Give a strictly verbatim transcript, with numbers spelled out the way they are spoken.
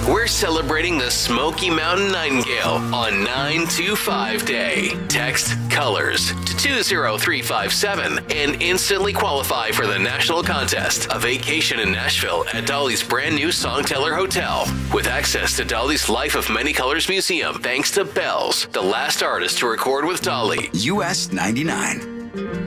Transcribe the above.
We're celebrating the Smoky Mountain Nightingale on nine two five Day. Text COLORS to two zero three five seven and instantly qualify for the national contest, a vacation in Nashville at Dolly's brand new Songteller Hotel. With access to Dolly's Life of Many Colors Museum, thanks to Bells, the last artist to record with Dolly. U S ninety-nine.